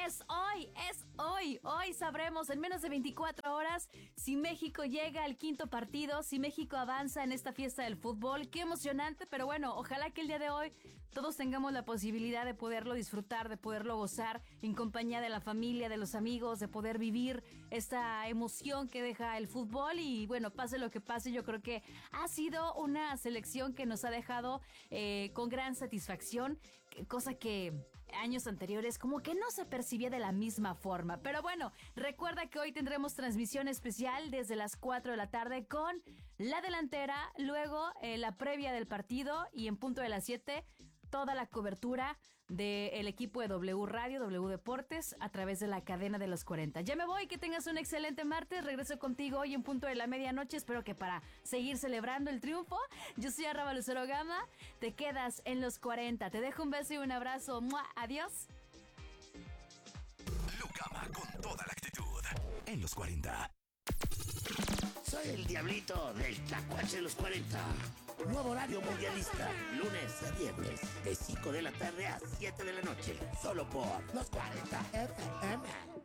Es hoy. Hoy sabremos en menos de 24 horas si México llega al quinto partido, si México avanza en esta fiesta del fútbol. Qué emocionante, pero bueno, ojalá que el día de hoy todos tengamos la posibilidad de poderlo disfrutar, de poderlo gozar en compañía de la familia, de los amigos, de poder vivir esta emoción que deja el fútbol. Y bueno, pase lo que pase, yo creo que ha sido una selección que nos ha dejado con gran satisfacción, cosa que años anteriores como que no se percibía de la misma forma. Pero bueno, recuerda que hoy tendremos transmisión especial desde las 4 de la tarde con la delantera, luego la previa del partido y en punto de las 7 toda la cobertura del equipo de W Radio, W Deportes, a través de la cadena de los 40. Ya me voy, que tengas un excelente martes. Regreso contigo hoy en punto de la medianoche. Espero que para seguir celebrando el triunfo. Yo soy Arraba Lucero Gama. Te quedas en los 40. Te dejo un beso y un abrazo. ¡Mua! Adiós. Lucama con toda la actitud en los 40. Soy el diablito del Tlacuache de los 40. Nuevo horario mundialista, lunes a viernes, de 5 de la tarde a 7 de la noche, solo por los 40 FM.